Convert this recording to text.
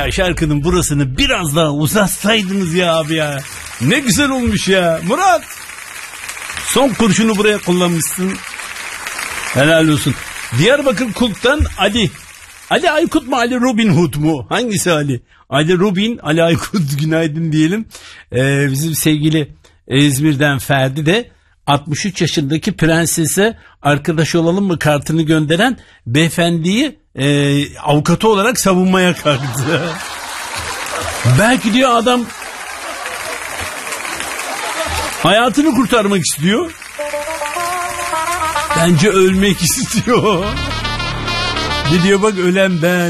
Ya şarkının burasını biraz daha uzatsaydınız ya abi ya. Ne güzel olmuş ya. Murat. Son kurşunu buraya kullanmışsın. Helal olsun. Diyarbakır Kulk'tan Ali. Ali Aykut mu, Ali Robin Hood mu? Hangisi Ali? Ali Robin, Ali Aykut, günaydın diyelim. Bizim sevgili İzmir'den Ferdi de 63 yaşındaki prensese arkadaş olalım mı kartını gönderen beyefendiyi avukatı olarak savunmaya kalktı. Belki diyor adam hayatını kurtarmak istiyor. Bence ölmek istiyor. Ne diyor bak, ölen ben.